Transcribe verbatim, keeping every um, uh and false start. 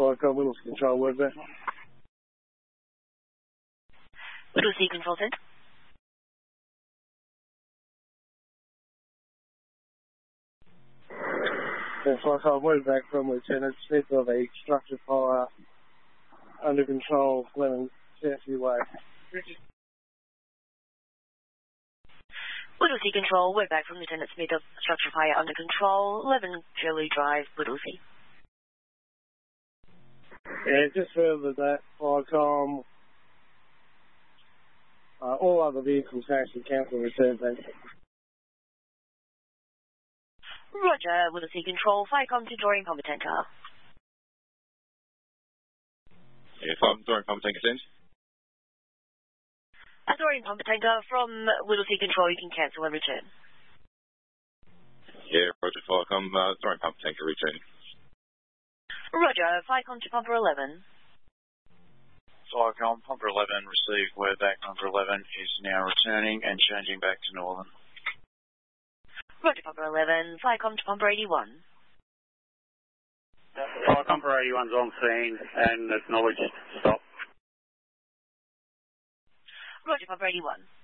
Flycom, Whittlesea Control, word back. Whittlesea Control Centre. Yeah, Flycom, word back from Lieutenant Smith of a structure fire under control, eleven Fairview Way. Whittlesea Control, word back from Lieutenant Smith of structure fire under control, eleven Shirley Drive, Whittlesea. Yeah, just further than that, Flycom, uh, all other vehicles actually cancel return, thanks. Roger, Whittlesea Control, Flycom to Dorian Combat Centre. Yeah, Flycom, Dorian Combat Centre, send. Uh, Dorian Combat Centre, from Whittlesea Control, you can cancel and return. Yeah, Roger, Flycom, uh, Dorian Combat Centre, return. Roger, Flycom to Pumper eleven. Flycom, Pumper eleven, received word back. Pumper eleven is now returning and changing back to Northern. Roger, Pumper eleven, Flycom to Pumper eighty-one. Flycom, Pumper eighty-one's on scene and acknowledged stop. Roger, Pumper eighty-one.